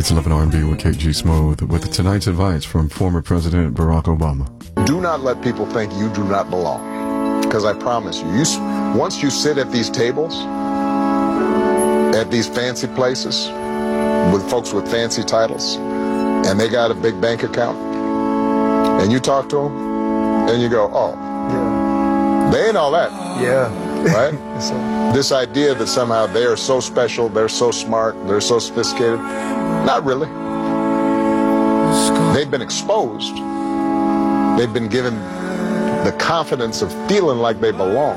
It's 11 R&B with KG Smooth with tonight's advice from former President Barack Obama. Do not let people think you do not belong. Because I promise you, once you sit at these tables, at these fancy places, with folks with fancy titles, and they got a big bank account, and you talk to them, and you go, oh, yeah, they ain't all that. Yeah. Right? This idea that somehow they are so special, they're so smart, they're so sophisticated. Not really. They've been exposed. They've been given the confidence of feeling like they belong.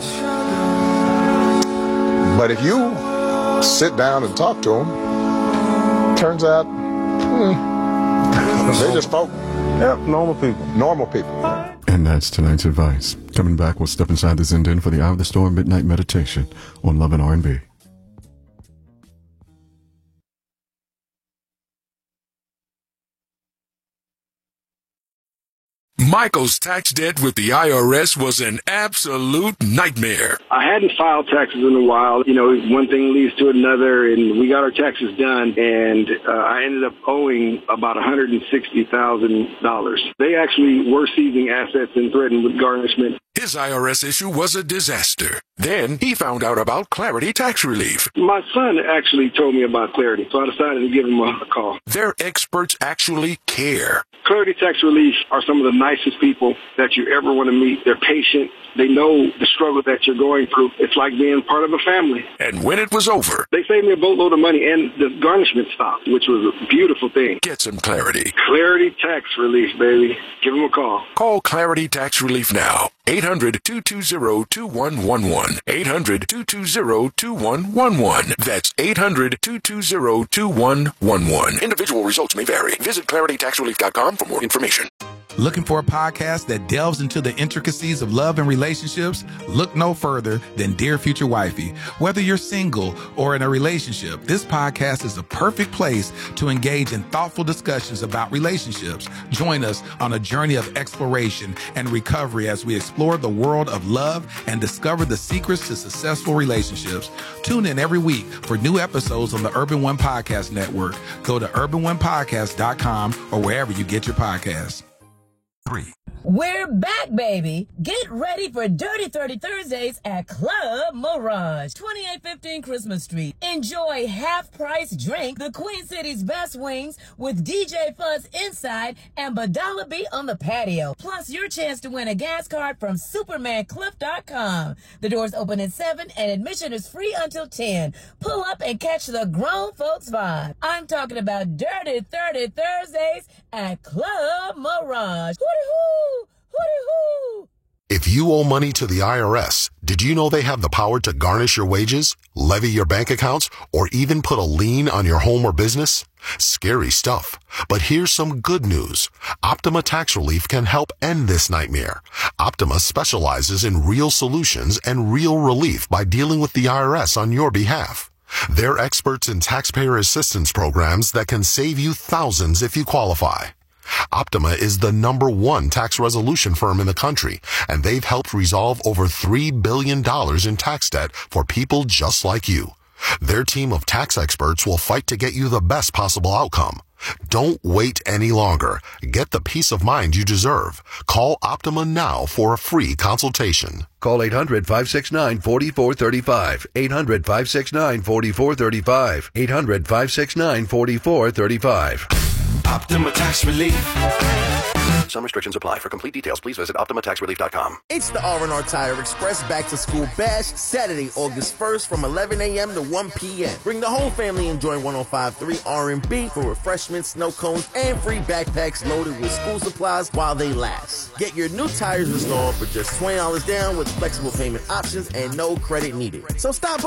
But if you sit down and talk to them, turns out they're just folk. Yep, normal people. Normal people. And that's tonight's advice. Coming back, we'll step inside the Zen Den for the Eye of the Storm Midnight Meditation on Love and R&B. Michael's tax debt with the IRS was an absolute nightmare. I hadn't filed taxes in a while. You know, one thing leads to another, and we got our taxes done, and I ended up owing about $160,000. They actually were seizing assets and threatened with garnishment. His IRS issue was a disaster. Then he found out about Clarity Tax Relief. My son actually told me about Clarity, so I decided to give him a call. Their experts actually care. Clarity Tax Relief are some of the nicest people that you ever want to meet. They're patient. They know the struggle that you're going through. It's like being part of a family. And when it was over, they saved me a boatload of money, and the garnishment stopped, which was a beautiful thing. Get some clarity. Clarity Tax Relief, baby. Give them a call. Call Clarity Tax Relief now. 800-220-2111. 800-220-2111. That's 800-220-2111. Individual results may vary. Visit claritytaxrelief.com for more information. Looking for a podcast that delves into the intricacies of love and relationships? Look no further than Dear Future Wifey. Whether you're single or in a relationship, this podcast is the perfect place to engage in thoughtful discussions about relationships. Join us on a journey of exploration and recovery as we explore the world of love and discover the secrets to successful relationships. Tune in every week for new episodes on the Urban One Podcast Network. Go to urbanonepodcast.com or wherever you get your podcasts. 3. We're back, baby. Get ready for Dirty 30 Thursdays at Club Mirage, 2815 Christmas Street. Enjoy half-price drink, the Queen City's best wings with DJ Fuzz inside and Badala B on the patio. Plus your chance to win a gas card from SupermanCliff.com. The doors open at 7 and admission is free until 10. Pull up and catch the grown folks vibe. I'm talking about Dirty 30 Thursdays at Club Mirage. Hooty-hoo! Hooty-hoo! If you owe money to the IRS, did you know they have the power to garnish your wages, levy your bank accounts, or even put a lien on your home or business? Scary stuff. But here's some good news. Optima Tax Relief can help end this nightmare. Optima specializes in real solutions and real relief by dealing with the IRS on your behalf. They're experts in taxpayer assistance programs that can save you thousands if you qualify. Optima is the #1 tax resolution firm in the country, and they've helped resolve over $3 billion in tax debt for people just like you. Their team of tax experts will fight to get you the best possible outcome. Don't wait any longer. Get the peace of mind you deserve. Call Optima now for a free consultation. Call 800-569-4435. 800-569-4435. 800-569-4435. Optima Tax Relief. Some restrictions apply. For complete details, please visit OptimaTaxRelief.com. It's the R&R Tire Express Back to School Bash, Saturday, August 1st from 11 a.m. to 1 p.m. Bring the whole family and join 105.3 R&B for refreshments, snow cones, and free backpacks loaded with school supplies while they last. Get your new tires installed for just $20 down with flexible payment options and no credit needed. So stop by